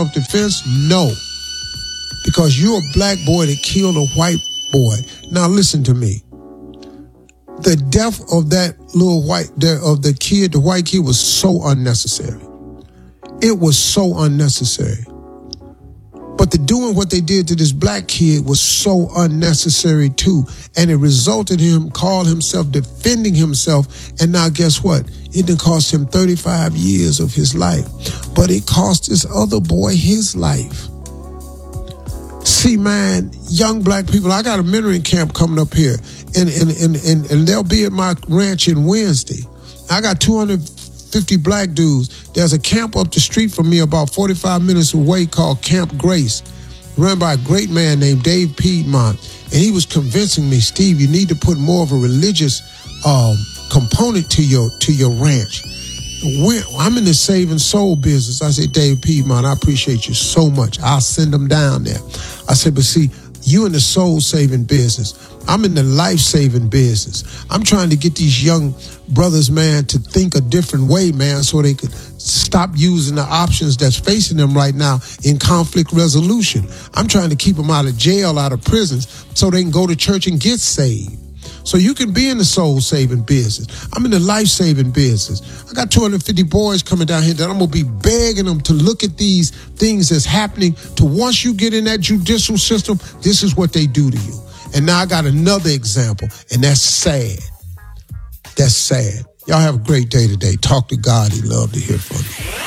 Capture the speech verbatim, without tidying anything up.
self-defense? No. Because you're a black boy that killed a white boy. Now listen to me. The death of that little white, of the kid, the white kid was so unnecessary. It was so unnecessary. But the doing what they did to this black kid was so unnecessary too. And it resulted in him calling himself, defending himself. And now guess what? It didn't cost him thirty-five years of his life. But it cost this other boy his life. See, man, young black people, I got a mentoring camp coming up here. And, and, and, and, and they'll be at my ranch in Wednesday. I got two hundred fifty black dudes. There's a camp up the street from me about forty-five minutes away called Camp Grace, run by a great man named Dave Piedmont. And he was convincing me, Steve, you need to put more of a religious um, component to your to your ranch. We're, I'm in the saving soul business. I said, Dave Piedmont, I appreciate you so much. I'll send them down there. I said, but see, you in the soul saving business. I'm in the life saving business. I'm trying to get these young brothers, man, to think a different way, man, so they could stop using the options that's facing them right now in conflict resolution. I'm trying to keep them out of jail, out of prisons, so they can go to church and get saved. So you can be in the soul-saving business. I'm in the life-saving business. I got two hundred fifty boys coming down here that I'm going to be begging them to look at these things that's happening to once you get in that judicial system, this is what they do to you. And now I got another example, and that's sad. That's sad. Y'all have a great day today. Talk to God. He'd love to hear from you.